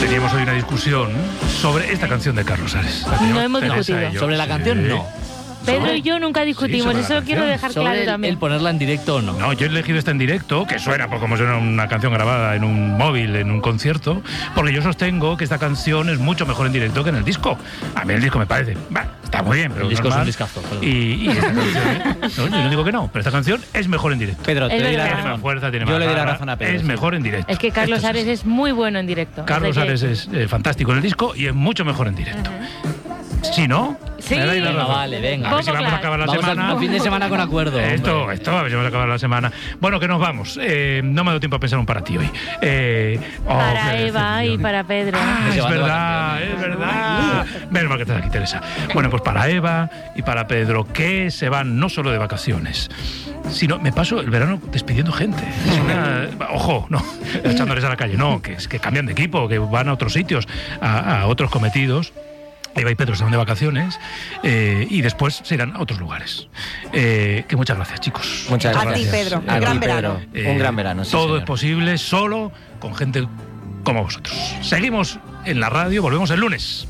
Teníamos hoy una discusión sobre esta canción de Carlos Ares. No hemos discutido. Sobre la canción, no. Pedro y yo nunca discutimos, eso lo quiero dejar claro también. El ponerla en directo o no. No, yo he elegido esta en directo, que suena como suena una canción grabada en un móvil, en un concierto, porque yo sostengo que esta canción es mucho mejor en directo que en el disco. A mí el disco me parece, está muy bien, pero el disco normal. es un discazo. Y esta canción, no, yo no digo que no, pero esta canción es mejor en directo. Pedro, te doy la razón. Tiene más fuerza, tiene más yo le doy la garra, razón a Pedro. Es mejor en directo. Es que Carlos Ares es muy bueno en directo. Carlos Ares es fantástico en el disco y es mucho mejor en directo. ¿Sí, no? Sí. Me dais la razón. Vale, venga. A ver si vamos a acabar la semana. Al fin de semana con acuerdo. Esto, a ver si vamos a acabar la semana. Bueno, que nos vamos. No me ha dado tiempo a pensar un para ti hoy. Para Eva y para Pedro. Es verdad. Menos mal que estás aquí, Teresa. Bueno, pues para Eva y para Pedro, que se van no solo de vacaciones, sino me paso el verano despidiendo gente. Es ojo, no, echándoles a la calle, no, que cambian de equipo, que van a otros sitios, a otros cometidos. Eva y Pedro se van de vacaciones y después se irán a otros lugares. Que muchas gracias, chicos. Muchas gracias. A ti, Pedro. Un gran verano. Un gran verano, sí, todo señor. es posible solo con gente como vosotros. Seguimos en la radio, volvemos el lunes.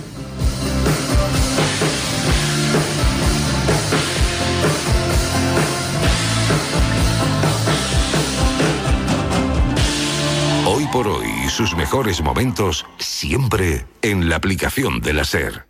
Hoy por hoy, sus mejores momentos siempre en la aplicación de la SER.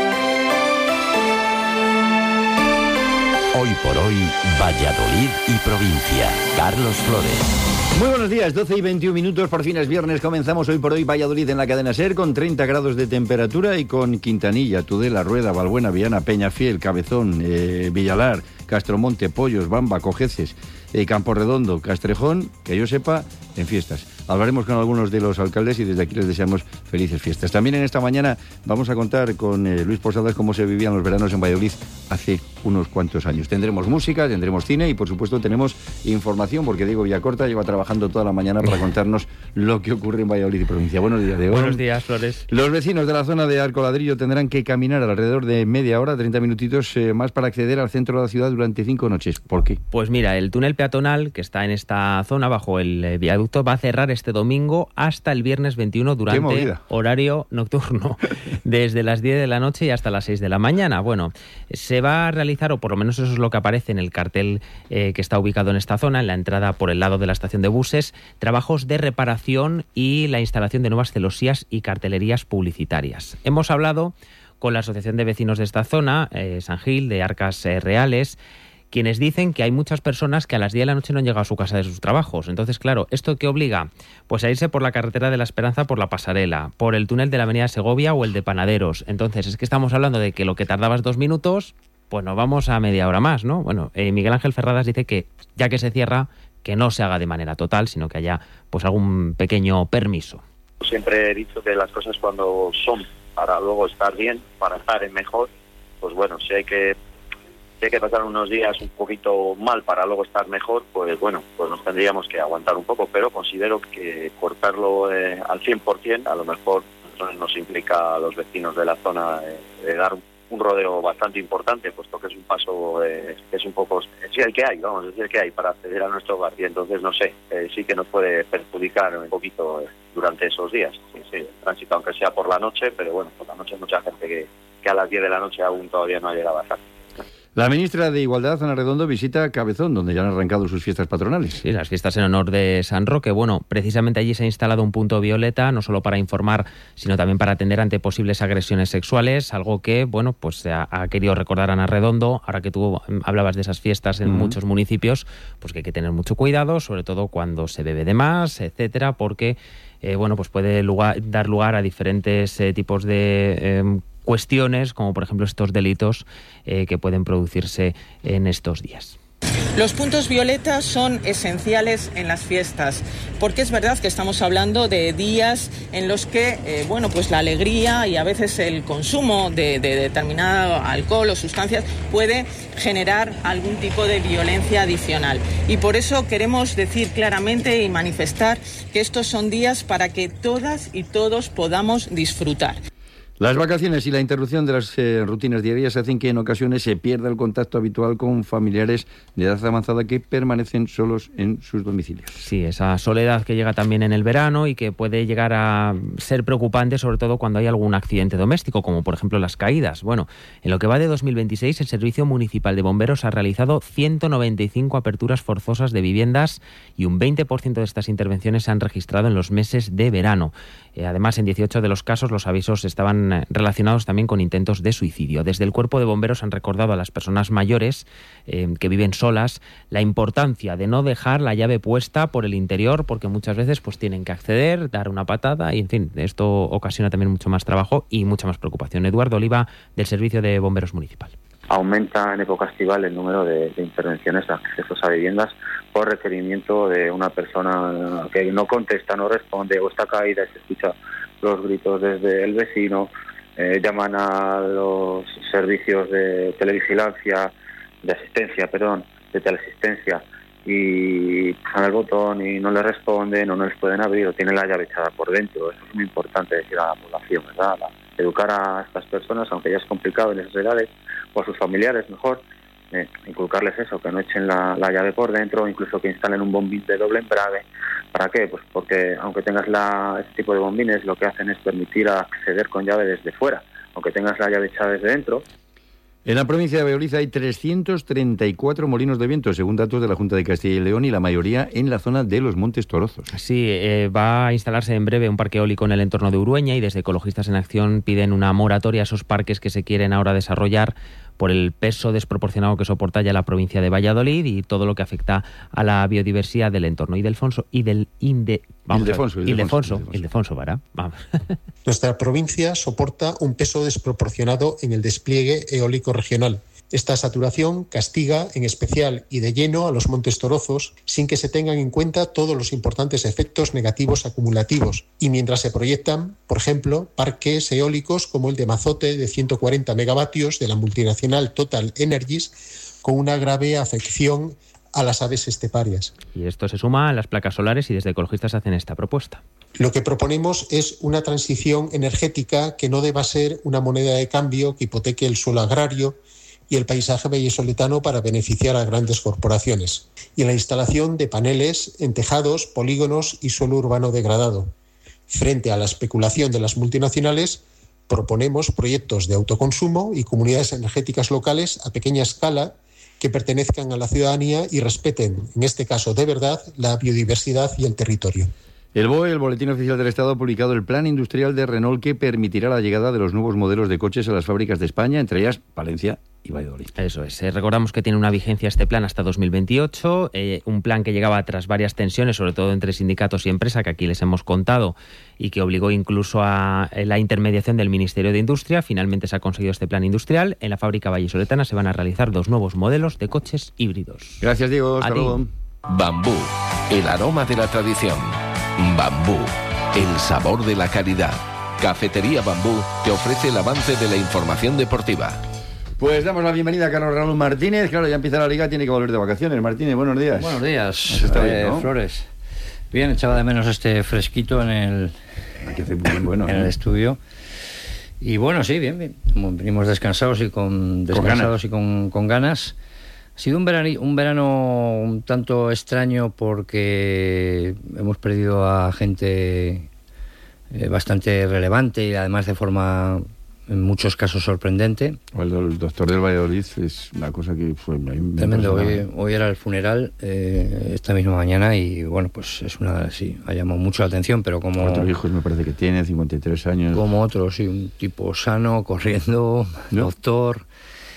Hoy por hoy, Valladolid y provincia. Carlos Flores. Muy buenos días, 12 y 21 minutos, por fin es viernes, comenzamos Hoy por Hoy Valladolid en la cadena SER con 30 grados de temperatura y con Quintanilla, Tudela, Rueda, Valbuena, Viana, Peñafiel, Cabezón, Villalar, Castromonte, Pollos, Bamba, Cojeces, Campo Redondo, Castrejón, que yo sepa, en fiestas. Hablaremos con algunos de los alcaldes y desde aquí les deseamos felices fiestas. También en esta mañana vamos a contar con Luis Posadas cómo se vivían los veranos en Valladolid hace unos cuantos años. Tendremos música, tendremos cine y por supuesto tenemos información porque Diego Villacorta lleva trabajando toda la mañana para contarnos lo que ocurre en Valladolid y provincia. Buenos días, Diego. Buenos días, Flores. Los vecinos de la zona de Arco Ladrillo tendrán que caminar alrededor de media hora, 30 minutitos más para acceder al centro de la ciudad durante 5 noches. ¿Por qué? Pues mira, el túnel peatonal que está en esta zona bajo el viaducto va a cerrar este domingo hasta el viernes 21 durante horario nocturno, desde las 10 de la noche y hasta las 6 de la mañana. Bueno, se va a realizar, o por lo menos eso es lo que aparece en el cartel que está ubicado en esta zona, en la entrada por el lado de la estación de buses, trabajos de reparación y la instalación de nuevas celosías y cartelerías publicitarias. Hemos hablado con la Asociación de Vecinos de esta zona, San Gil, de Arcas Reales, quienes dicen que hay muchas personas que a las 10 de la noche no han llegado a su casa de sus trabajos. Entonces, claro, ¿esto qué obliga? Pues a irse por la carretera de la Esperanza por la Pasarela, por el túnel de la Avenida Segovia o el de Panaderos. Entonces, es que estamos hablando de que lo que tardabas 2 minutos, pues nos vamos a media hora más, ¿no? Bueno, Miguel Ángel Ferradas dice que, ya que se cierra, que no se haga de manera total, sino que haya pues algún pequeño permiso. Siempre he dicho que las cosas cuando son para luego estar bien, para estar en mejor, pues bueno, si hay que pasar unos días un poquito mal para luego estar mejor, pues bueno, pues nos tendríamos que aguantar un poco, pero considero que cortarlo al 100% a lo mejor nos implica a los vecinos de la zona de dar un rodeo bastante importante, puesto que es un paso que es un poco, sí el que hay, vamos a decir que hay para acceder a nuestro hogar, y entonces no sé, sí que nos puede perjudicar un poquito durante esos días, sí, el tránsito aunque sea por la noche, pero bueno, por la noche hay mucha gente que a las 10 de la noche aún todavía no ha llegado a casa. La ministra de Igualdad, Ana Redondo, visita Cabezón, donde ya han arrancado sus fiestas patronales. Sí, las fiestas en honor de San Roque. Bueno, precisamente allí se ha instalado un punto violeta, no solo para informar, sino también para atender ante posibles agresiones sexuales, algo que, bueno, pues se ha querido recordar Ana Redondo, ahora que tú hablabas de esas fiestas en muchos municipios, pues que hay que tener mucho cuidado, sobre todo cuando se bebe de más, etcétera, porque, bueno, pues puede dar lugar a diferentes tipos de cuestiones, como por ejemplo estos delitos que pueden producirse en estos días. Los puntos violetas son esenciales en las fiestas, porque es verdad que estamos hablando de días en los que, bueno, pues la alegría y a veces el consumo de determinado alcohol o sustancias puede generar algún tipo de violencia adicional. Y por eso queremos decir claramente y manifestar que estos son días para que todas y todos podamos disfrutar. Las vacaciones y la interrupción de las rutinas diarias hacen que en ocasiones se pierda el contacto habitual con familiares de edad avanzada que permanecen solos en sus domicilios. Sí, esa soledad que llega también en el verano y que puede llegar a ser preocupante, sobre todo cuando hay algún accidente doméstico, como por ejemplo las caídas. Bueno, en lo que va de 2026, el Servicio Municipal de Bomberos ha realizado 195 aperturas forzosas de viviendas y un 20% de estas intervenciones se han registrado en los meses de verano. Además, en 18 de los casos los avisos estaban relacionados también con intentos de suicidio. Desde el Cuerpo de Bomberos han recordado a las personas mayores que viven solas la importancia de no dejar la llave puesta por el interior, porque muchas veces pues tienen que acceder, dar una patada y, en fin, esto ocasiona también mucho más trabajo y mucha más preocupación. Eduardo Oliva, del Servicio de Bomberos Municipal. Aumenta en época estival el número de intervenciones de accesos a viviendas por requerimiento de una persona que no contesta, no responde o está caída y se escucha los gritos desde el vecino. Llaman a los servicios de teleasistencia de teleasistencia y pulsan el botón y no le responden o no les pueden abrir o tienen la llave echada por dentro. Eso es muy importante decir a la población, ¿verdad? Educar a estas personas, aunque ya es complicado en esas edades, o a sus familiares mejor, inculcarles eso, que no echen la llave por dentro, incluso que instalen un bombín de doble embrague. ¿Para qué? Pues porque aunque tengas este tipo de bombines, lo que hacen es permitir acceder con llave desde fuera, aunque tengas la llave echada desde dentro. En la provincia de Valladolid hay 334 molinos de viento, según datos de la Junta de Castilla y León, y la mayoría en la zona de los Montes Torozos. Sí, va a instalarse en breve un parque eólico en el entorno de Urueña y desde Ecologistas en Acción piden una moratoria a esos parques que se quieren ahora desarrollar por el peso desproporcionado que soporta ya la provincia de Valladolid y todo lo que afecta a la biodiversidad del entorno. Ildefonso Vara. Vamos. Nuestra provincia soporta un peso desproporcionado en el despliegue eólico regional. Esta saturación castiga en especial y de lleno a los Montes Torozos sin que se tengan en cuenta todos los importantes efectos negativos acumulativos y mientras se proyectan, por ejemplo, parques eólicos como el de Mazote de 140 megavatios de la multinacional Total Energies con una grave afección a las aves esteparias. Y esto se suma a las placas solares y desde Ecologistas hacen esta propuesta. Lo que proponemos es una transición energética que no deba ser una moneda de cambio que hipoteque el suelo agrario y el paisaje vallisoletano para beneficiar a grandes corporaciones, y la instalación de paneles en tejados, polígonos y suelo urbano degradado. Frente a la especulación de las multinacionales, proponemos proyectos de autoconsumo y comunidades energéticas locales a pequeña escala que pertenezcan a la ciudadanía y respeten, en este caso de verdad, la biodiversidad y el territorio. El BOE, el Boletín Oficial del Estado, ha publicado el plan industrial de Renault que permitirá la llegada de los nuevos modelos de coches a las fábricas de España, entre ellas Valencia y Valladolid. Eso es. Recordamos que tiene una vigencia este plan hasta 2028, un plan que llegaba tras varias tensiones, sobre todo entre sindicatos y empresa, que aquí les hemos contado, y que obligó incluso a la intermediación del Ministerio de Industria. Finalmente se ha conseguido este plan industrial. En la fábrica vallisoletana se van a realizar 2 nuevos modelos de coches híbridos. Gracias, Diego. Hasta luego. Bambú, el aroma de la tradición. Bambú, el sabor de la calidad. Cafetería Bambú te ofrece el avance de la información deportiva. Pues damos la bienvenida a Carlos Raúl Martínez. Claro, ya empieza la liga, tiene que volver de vacaciones. Martínez, buenos días. Buenos días, bien, ¿no? Flores. Bien, echaba de menos este fresquito en el estudio. Y bueno, sí, bien. Venimos descansados y con ganas. Ha sido un verano un tanto extraño porque hemos perdido a gente bastante relevante y además de forma en muchos casos sorprendente. El doctor del Valladolid es una cosa que fue tremendo. Hoy era el funeral esta misma mañana y bueno, pues es ha llamado mucho la atención, pero como 4 hijos me parece que tiene, 53 años. Como otros, sí, un tipo sano, corriendo, ¿no? Doctor.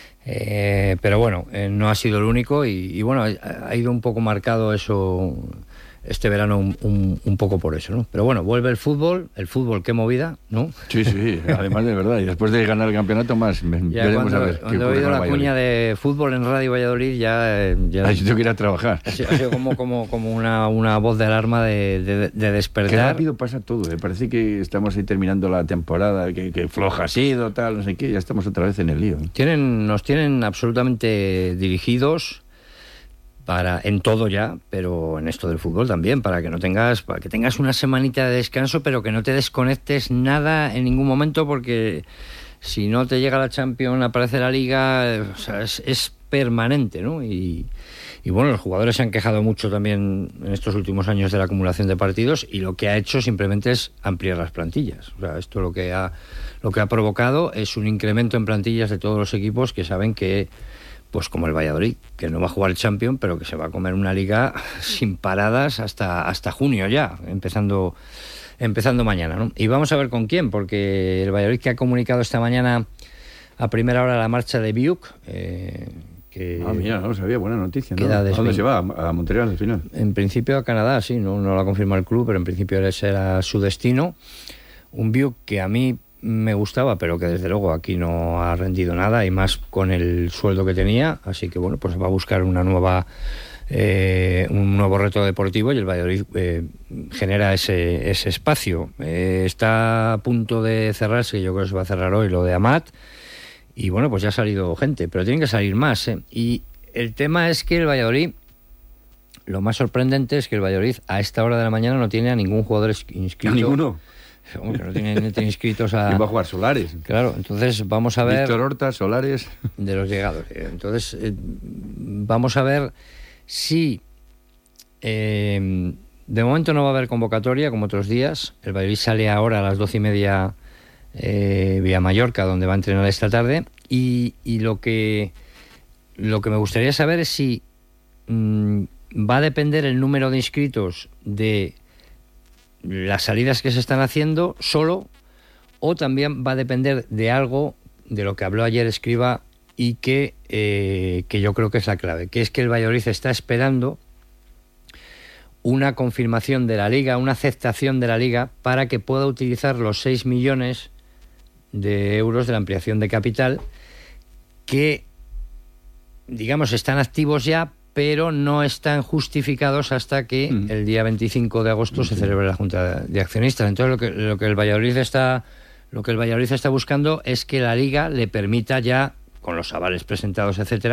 Pero bueno, no ha sido el único y bueno, ha ido un poco marcado eso este verano un poco por eso, ¿no? Pero bueno, vuelve el fútbol, qué movida, ¿no? Sí, además de verdad, y después de ganar el campeonato más, veremos a ver. Cuando he oído la cuña de fútbol en Radio Valladolid ya yo tengo que ir a trabajar. Ha sido como una voz de alarma de despertar. Qué rápido pasa todo, parece que estamos ahí terminando la temporada, que floja ha sido, tal, no sé qué, ya estamos otra vez en el lío. Nos tienen absolutamente dirigidos. en todo ya, pero en esto del fútbol también, para que tengas una semanita de descanso, pero que no te desconectes nada en ningún momento, porque si no te llega la Champions, aparece la Liga, o sea, es permanente, ¿no? Y bueno, los jugadores se han quejado mucho también en estos últimos años de la acumulación de partidos, y lo que ha hecho simplemente es ampliar las plantillas. O sea, esto lo que ha provocado es un incremento en plantillas de todos los equipos que saben que, pues como el Valladolid, que no va a jugar el Champions, pero que se va a comer una liga sin paradas hasta junio ya, empezando mañana, ¿no? Y vamos a ver con quién, porque el Valladolid, que ha comunicado esta mañana a primera hora la marcha de Biuk, mira, no lo sabía, buena noticia, ¿no? ¿A dónde se va? ¿A Montreal al final? En principio a Canadá, sí, no lo ha confirmado el club, pero en principio ese era su destino. Un Biuk que a mí me gustaba, pero que desde luego aquí no ha rendido nada, y más con el sueldo que tenía, así que bueno, pues va a buscar un nuevo reto deportivo, y el Valladolid genera ese espacio. Está a punto de cerrarse, yo creo que se va a cerrar hoy lo de Amat, y bueno, pues ya ha salido gente, pero tienen que salir más, Y el tema es que el Valladolid, lo más sorprendente es que el Valladolid a esta hora de la mañana no tiene a ningún jugador inscrito. ¿A ninguno? Hombre, no tiene inscritos a... ¿Quién va a jugar? Solares. Claro, entonces vamos a ver... Víctor Horta, Solares... De los llegados. Entonces, vamos a ver si... de momento no va a haber convocatoria, como otros días. El Valladolid sale ahora a las 12:30 vía Mallorca, donde va a entrenar esta tarde. Y lo que me gustaría saber es si va a depender el número de inscritos de las salidas que se están haciendo solo, o también va a depender de algo de lo que habló ayer Escribá, y que yo creo que es la clave, que es que el Valladolid está esperando una confirmación de la Liga, una aceptación de la Liga, para que pueda utilizar los 6 millones de euros de la ampliación de capital, que digamos están activos ya, pero no están justificados hasta que el día 25 de agosto se celebre la Junta de Accionistas. Entonces lo que el Valladolid está buscando es que la Liga le permita ya, con los avales presentados, etcétera,